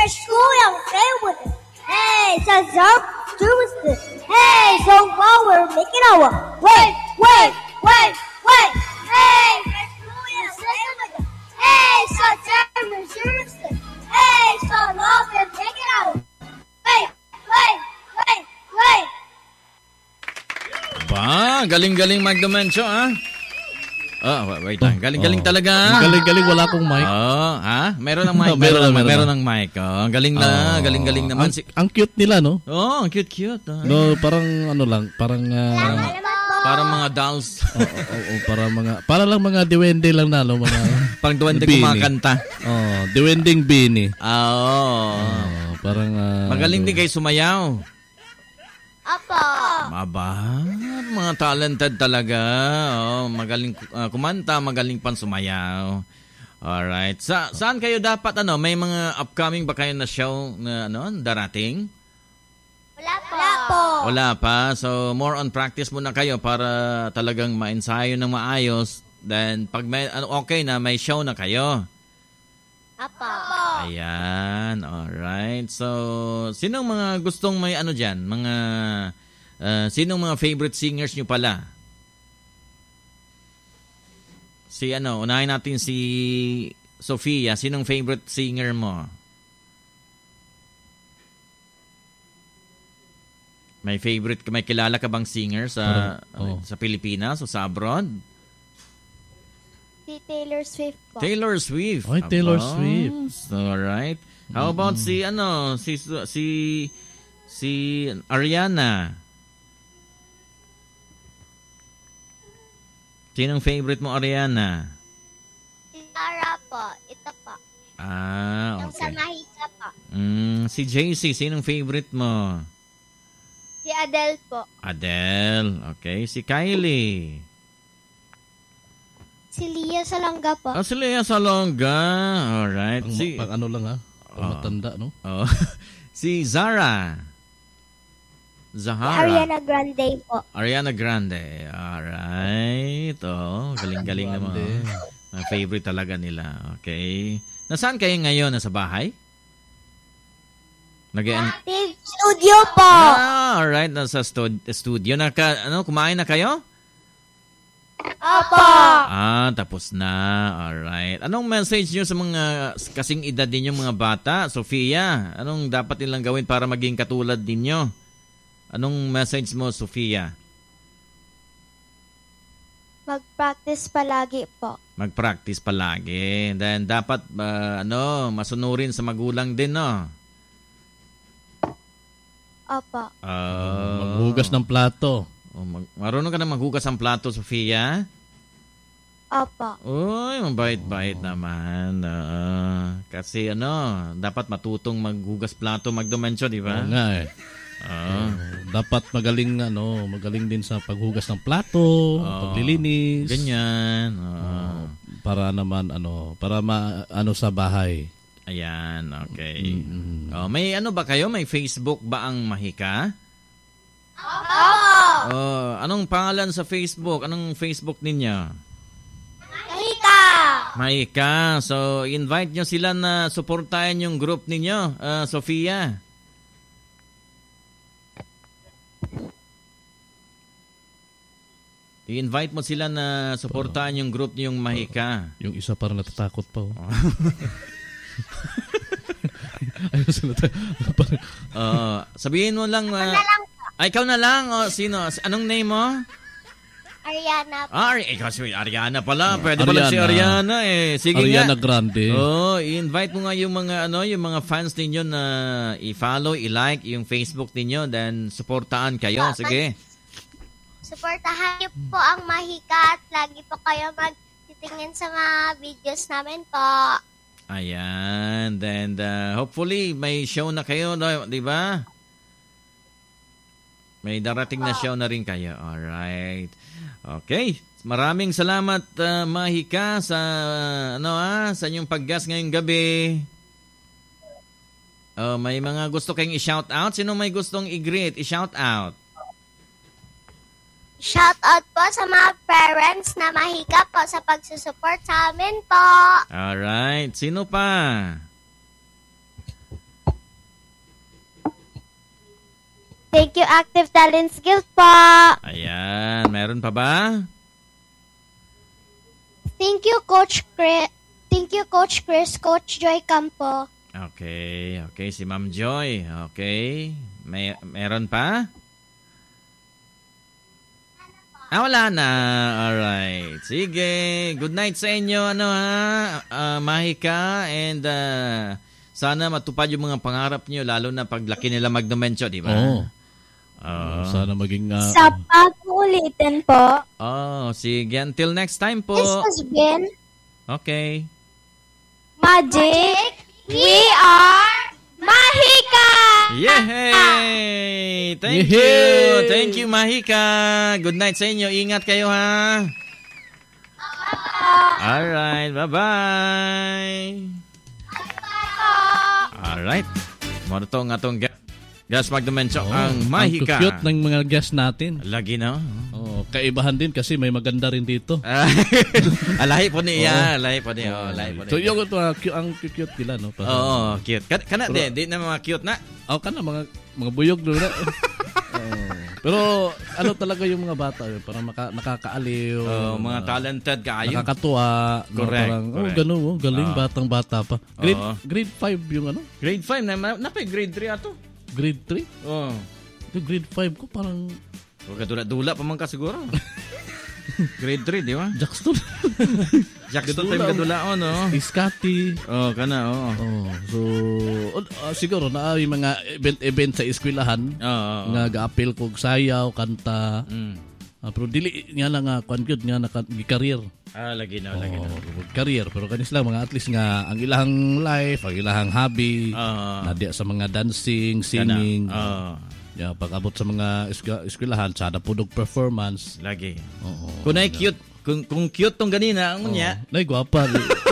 fresh kuyang favorite. Hey, sa Zarp Services. Hey, so power, make it our. Wait. Hey, fresh kuyang favorite. Hey, sa Zarp Services. Hey, so love and make it our. Wait. Ba, galing-galing Magdomensyo, ha? Wait lang. Galing-galing talaga. Galing-galing, wala akong mic. Ha? Meron ng mic. Meron ng mic. Galing na. Galing-galing naman. Ang cute nila, no? Ang cute. No, parang ano lang, parang mga dolls. para lang mga diwende lang na, no? Mga parang duwende kumakanta. Diwending bini. Parang magaling din kayo sumayaw. Apa. Mga talented talaga. Magaling kumanta, magaling pan sumayaw. Alright. Saan kayo dapat may mga upcoming ba kayo na show na darating? Wala pa. So more on practice muna kayo para talagang ma-ensayo ng maayos. Then pag may okay na, may show na kayo. Ayan, alright. So, sinong mga gustong may dyan? Sinong mga favorite singers nyo pala? Unahin natin si Sofia. Sinong favorite singer mo? May kilala ka bang singer sa Pilipinas o sa abroad? Si Taylor Swift po. Taylor Swift. Taylor Swift. Alright. How about si Ariana? Sinong favorite mo, Ariana? Si Zara po. Ito po. Okay. Yung sa Mahika po. Si JC, sinong favorite mo? Si Adele po. Adele. Okay. Si Kylie. Si Lea Salonga po. Si Lea Salonga. Alright. Pang ano lang, ha? Matanda, no? Si Zara. Ariana Grande po. Ariana Grande. Alright. Galing-galing naman. Favorite talaga nila. Okay. Nasaan kayo ngayon? Nasa bahay? Active studio po. Alright. Nasa studio. Kumain na kayo? Opo. Tapos na. Alright. Anong message nyo sa mga kasing edad din yung mga bata? Sofia, anong dapat nilang gawin para maging katulad ninyo? Anong message mo, Sofia? Mag-practice palagi po. Mag-practice palagi. Then dapat masunurin sa magulang din, no? Opo. Maghugas ng plato. Marunong ka na maghugas ng plato, Sofia? Opo. Uy, mabait-bait naman. Kasi dapat matutong maghugas plato, Magdomensyo, di ba? Oo nga eh. Dapat magaling din sa paghugas ng plato, paglilinis. Ganyan. Para naman para sa bahay. Ayan, okay. May ba kayo? May Facebook ba ang Mahika? Anong pangalan sa Facebook? Anong Facebook ninyo? Mahika. So, invite nyo sila na suportahan yung group ninyo, Sofia. I-invite mo sila na suportahan yung group niyong Mahika. Yung isa parang natatakot pa. Sabihin mo lang. Ikaw na lang. Sino? Anong name mo? Ariana po. Ikaw si Ariana pala. Pwede pala si Ariana eh. Sige Ariana nga. Grande. I-invite mo nga yung mga fans ninyo na i-follow, i-like yung Facebook ninyo, then suportahan kayo. Sige. Suportahan niyo po ang Mahika at lagi po kayo magtitingin sa mga videos namin po. Ayan. Then hopefully may show na kayo, no? Di ba? May darating na show na rin kayo. Alright. Okay. Maraming salamat, Mahika, sa sa inyong pag-guest ngayong gabi. May mga gusto kayong i-shout out. Sino may gustong i-greet, i-shout out? Shout out po sa mga parents na Mahika po sa pagsusupport sa amin po. Alright. Sino pa? Thank you, Active Talents Guild po. Ayan, meron pa ba? Thank you, Coach Chris. Thank you, Coach Chris. Coach Joy Campo. Okay, si Ma'am Joy. Okay. Meron pa? Wala na. Alright. Sige. Good night sa inyo. Mahika. And sana matupad yung mga pangarap niyo, lalo na paglaki nila Magnomencio, di ba? Oo. Sana maging... Sa pag-uulitin po. Sige. Until next time po. This has been Okay. Magic. We are Mahika! Yay! Thank Yay! you! Thank you, Mahika! Good night sa inyo. Ingat kayo, ha? Alright, bye-bye! Alright. Muna to nga tong Gas Magnomencio, ang Mahika. Ang cute ng mga guests natin. Lagi na. Kaibahan din kasi may maganda rin dito. Lahi po niya. Lahi po niya. So yung ang cute nila, no? Cute. Kana di na mga cute na. Kana mga buyog doon na. Pero ano talaga yung mga bata, parang nakakaaliw. Mga talented kaayo. Nakakatuwa. Correct. Parang, gano'n, galing, batang-bata pa. Grade 5 yung ano? Grade 5 na pa grade 3 ato. Grade 3? Yung grade 5 ko parang... Huwag dula pa man ka siguro. Grade 3, di ba? Jackson. Jackson time kadulaon, no? Iskati. Kana. So, siguro na yung mga event sa eskwelahan nga ga-appeal kog sayaw, kanta. Pero dili nga lang kuan-good nga naka-career. Lagi na. Career, pero kanis lang mga at least nga ang ilang life, ang ilang hobby, nadya sa mga dancing, singing. Pag abot sa mga eskwelahan, sada pudog performance. Lagi. Kung ay cute, kung cute tong ganina, ang niya. Nay, gwapa.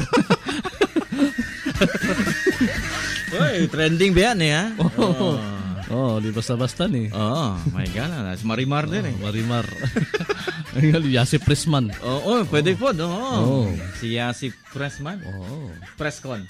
Uy, trending ba yan, ha? Di basta-basta ni. My God. Marimar din eh. Marimar. Yasi Pressman. Pwede po. Si Yasi Pressman. Presscon.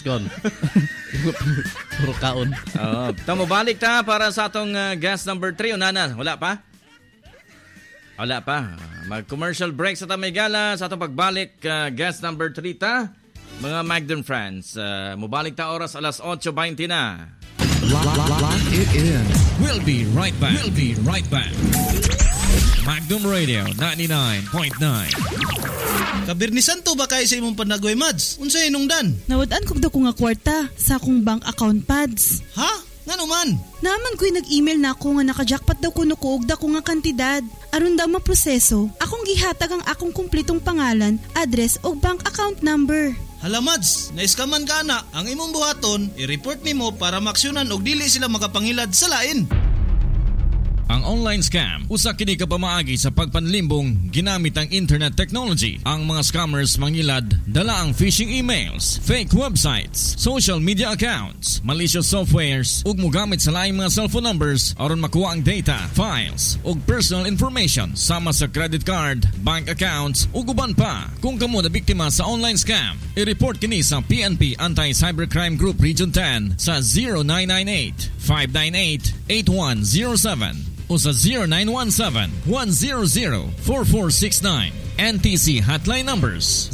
Puro kaon. Tamo balik ta para sa atong guest number 3. Nana, wala pa? Wala pa. Mag-commercial break sa Tamigala. Sa atong pagbalik, guest number 3 ta. Mga Magdon friends, mubalik ta oras alas 8:20 na. Lock it in. We'll be right back. Magnum Radio 99.9. Kabirnisan to ba kayo sa imong panagoy, Mads? Unsay inungdan? Nawad-an ko daw ko nga kwarta sa akong bank account pads. Ha? Ngano man? Naman ko'y nag-email na ako nga naka-jackpot daw ko nukuog da ko nga kantidad. Aron daw maproseso, akong gihatag ang akong kumplitong pangalan, address o bank account number. Hala, Mads, naiskaman ka na. Ang imong buhaton, i-report nimo para maksyonan og dili sila makapangilad sa lain. Ang online scam, usa kini ka pamaagi sa pagpanlimbong ginamit ang internet technology. Ang mga scammers mangilad dala ang phishing emails, fake websites, social media accounts, malicious softwares ug mogamit sa laing mga cellphone numbers aron makuha ang data, files ug personal information sama sa credit card, bank accounts ug uban pa. Kung kamo na biktima sa online scam, i-report kini sa PNP Anti-Cybercrime Group Region 10 sa 0998-598-8107 o sa 0917-100-4469. NTC hotline numbers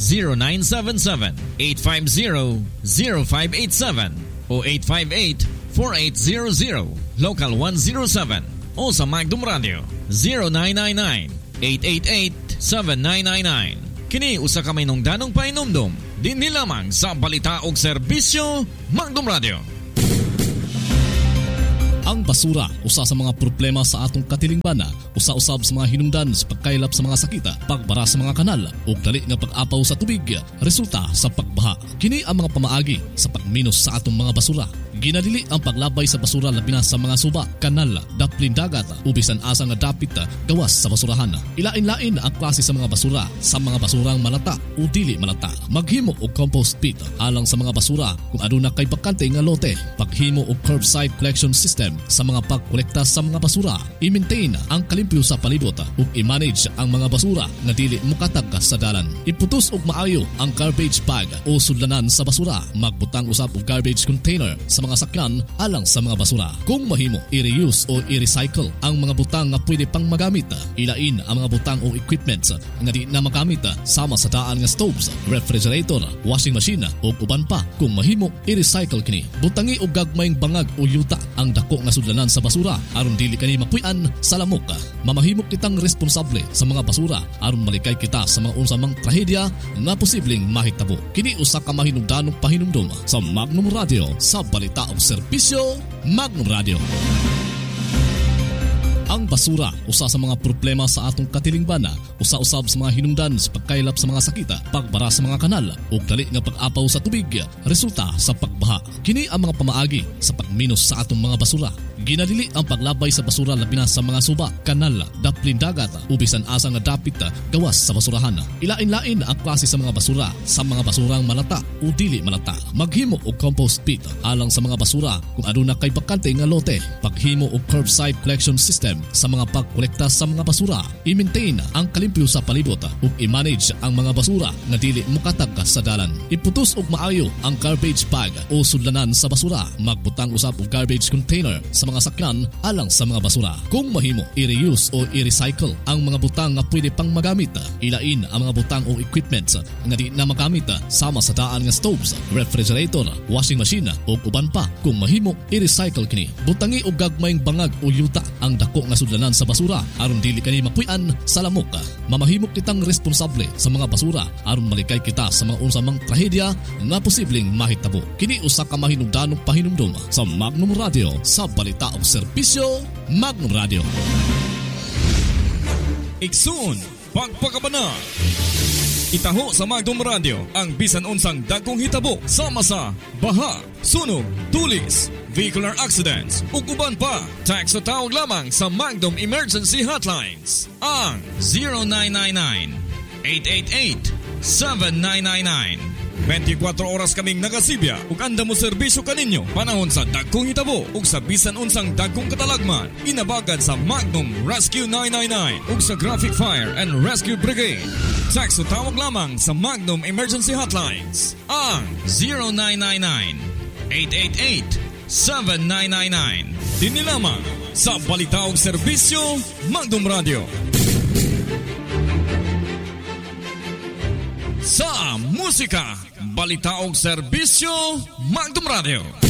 0977-850-0587 o 858-4800, local 107 o sa Magnum Radio 0999-888-7999. Kini usa ka may nungdanong painumdum din lamang sa balita og serbisyo Magnum Radio. Ang basura, usa sa mga problema sa atong katilingbangan, usa-usab sa mga hinungdan sa pagkaylap sa mga sakita, pagbara sa mga kanal, ug dali nga pag-apaw sa tubig, resulta sa pagbaha. Kini ang mga pamaagi sa pagminos sa atong mga basura. Ginadili ang paglabay sa basura labi na sa mga suba, kanal, daplin dagat, ubisan asa nga dapit gawas sa basurahan. Ilain-lain ang klase sa mga basura, sa mga basurang malata o dili malata. Maghimo og compost pit alang sa mga basura kung aduna kay bakante nga lote. Paghimo og curbside collection system sa mga pagkolekta sa mga basura, i-maintain ang kalimpyo sa palibot ug i-manage ang mga basura nga dili mokatag sa dalan. Iputos og maayo ang garbage bag o sudlanan sa basura. Magbutang usab og garbage container sa mga sakyan alang sa mga basura. Kung mahimo, i-reuse o i-recycle ang mga butang nga pwede pang magamit. Ilain ang mga butang o equipment nga di na magamit sama sa daan nga stoves, refrigerator, washing machine o uban pa. Kung mahimo, i-recycle kini. Butangi og gagmayng bangag o yuta ang dako nga sudlanan sa basura aron dili kani mapuy-an sa lamok. Mamahimok kitang responsable sa mga basura aron malikay kita sa mga unsamang trahedya nga posibleng mahitabo. Kini usa ka mahinungdanong pahinumdom sa Magnum Radio sa balita o serbisyo Magnum Radio. Ang basura, usa sa mga problema sa atong katilingban, usa-usab sa mga hinungdan sa pagkaylap sa mga sakita, pagbara sa mga kanal, ug dali nga pag-apaw sa tubig, resulta sa pagbaha. Kini ang mga pamaagi sa pagminos sa atong mga basura. Ginadili ang paglabay sa basura labi na sa mga suba, kanal, daplin dagat, ubisan asa nga dapit gawas sa basurahan. Ilain-lain ang klase sa mga basura, sa mga basurang malata o dili malata. Maghimo og compost pit alang sa mga basura kung aduna kay bakante nga lote. Paghimo og curbside collection system sa mga pagkolekta sa mga basura. I-maintain ang kalimpyo sa palibot ug i-manage ang mga basura nga dili mokatag sa dalan. Iputos og maayo ang garbage bag o sudlanan sa basura. Magbutang usab og garbage container sa mga sakyan alang sa mga basura. Kung mahimo, i-reuse o i-recycle ang mga butang nga pwede pang magamit. Ilain ang mga butang o equipment nga di na magamit sama sa daan nga stoves, refrigerator, washing machine o uban pa. Kung mahimo, i-recycle kini. Butangi og gagmayng bangag o yuta ang dako nga sudlanan sa basura aron dili kani mapuy-an sa lamok. Mamahimok kitang responsable sa mga basura aron malikay kita sa mga unsamang trahedya nga posibleng mahitabo. Kini usa ka mahinungdanong pahinumdom sa Magnum Radio sa balita o serbisyo Magnum Radio. Iksun, pagpakabana. Itaho sa Magnum Radio ang bisan unsang dagkong hitabo sama sa baha, sunog, tulis, vehicular accidents ug uban pa. Text o tawag lamang sa Magnum Emergency Hotlines ang 0999-888-7999. 24 oras kaming nagasibya ug anda mo serbisyo kaninyo panahon sa dagkong hitabo ug sa bisan unsang dagkong katalagman. Inabagan sa Magnum Rescue 999 ug sa Graphic Fire and Rescue Brigade. Text o tawag lamang sa Magnum Emergency Hotlines ang 0999-888-7999. Dini lamang sa balita ug serbisyo Magnum Radio. Sa musika, balita og serbisyo Magnum Radio.